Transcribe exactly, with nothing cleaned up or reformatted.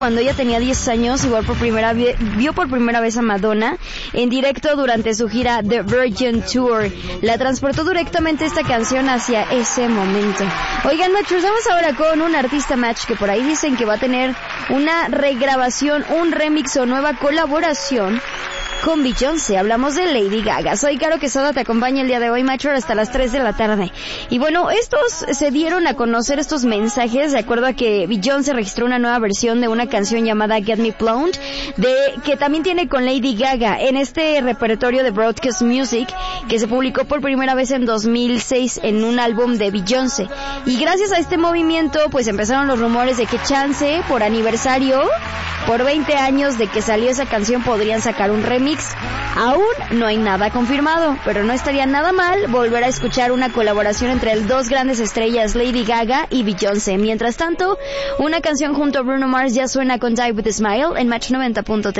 Cuando ella tenía diez años, igual por primera vez, vio por primera vez a Madonna en directo durante su gira The Virgin Tour. La transportó directamente esta canción hacia ese momento. Oigan, Matchers, vamos ahora con un artista match que por ahí dicen que va a tener una regrabación, un remix o nueva colaboración con Beyoncé. Hablamos de Lady Gaga. Soy Caro Quesada, te acompaña el día de hoy, Matcher, hasta las tres de la tarde. Y bueno, estos se dieron a conocer, estos mensajes, de acuerdo a que Beyoncé registró una nueva versión de una canción llamada Get Me Blown, de, que también tiene con Lady Gaga, en este repertorio de Broadcast Music, que se publicó por primera vez en dos mil seis en un álbum de Beyoncé. Y gracias a este movimiento, pues empezaron los rumores de que chance, por aniversario, por veinte años de que salió esa canción, podrían sacar un remix. Aún no hay nada confirmado, pero no estaría nada mal volver a escuchar una colaboración entre las dos grandes estrellas, Lady Gaga y Beyoncé. Mientras tanto, una canción junto a Bruno Mars ya suena con Die With A Smile en Match noventa punto tres.